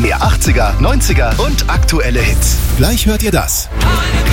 Mehr 80er, 90er und aktuelle Hits. Gleich hört ihr das.